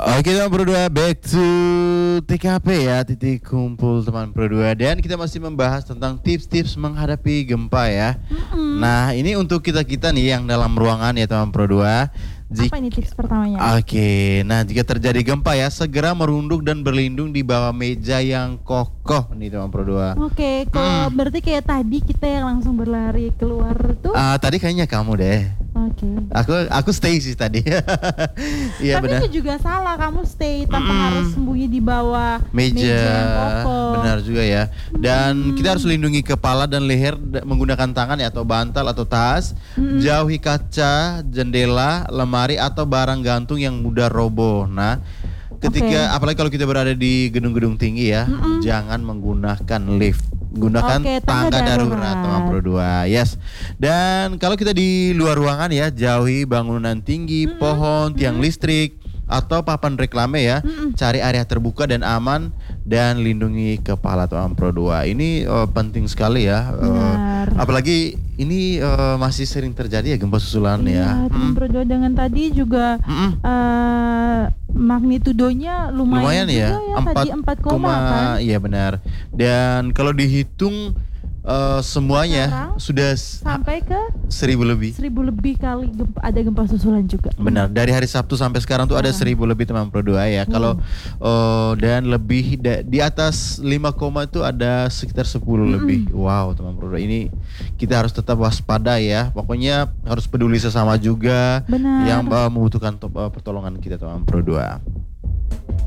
Oke teman Pro 2, back to TKP ya, titik kumpul teman Pro 2. Dan kita masih membahas tentang tips-tips menghadapi gempa ya. Nah ini untuk kita-kita nih yang dalam ruangan ya teman Pro 2. Apa ini tips pertamanya? Oke, nah jika terjadi gempa ya, segera merunduk dan berlindung di bawah meja yang kokoh nih teman Pro 2. Oke, kalau berarti kayak tadi kita yang langsung berlari keluar tuh. Tadi kayaknya kamu deh. Oke. Aku stay sih tadi. Iya Tapi benar. itu juga salah, kamu stay tanpa harus sembunyi di bawah Meja yang kokoh. benar juga ya. Dan kita harus lindungi kepala dan leher menggunakan tangan ya, atau bantal atau tas. Jauhi kaca, jendela, lemari atau barang gantung yang mudah roboh. Nah, ketika apalagi kalau kita berada di gedung-gedung tinggi ya, jangan menggunakan lift. Gunakan tangga darurat teman Pro 2. Yes. Dan kalau kita di luar ruangan ya, jauhi bangunan tinggi, pohon, tiang listrik atau papan reklame ya. Cari area terbuka dan aman dan lindungi kepala teman Pro 2. Ini penting sekali ya. Apalagi ini masih sering terjadi ya gempa susulan ya. Teman Pro 2 dengan tadi juga magnitudonya lumayan ya. juga ya, tadi 4, kan? Iya benar. Dan kalau dihitung semuanya sekarang sudah sampai ke 1000 lebih. 1000 lebih kali ada gempa susulan juga. Benar, dari hari Sabtu sampai sekarang tuh ada 1000 lebih teman Pro 2 ya. Kalau dan lebih di atas 5 koma itu ada sekitar 10 lebih. Wow teman Pro 2, ini kita harus tetap waspada ya. Pokoknya harus peduli sesama juga. Benar. Yang membutuhkan pertolongan kita teman Pro 2.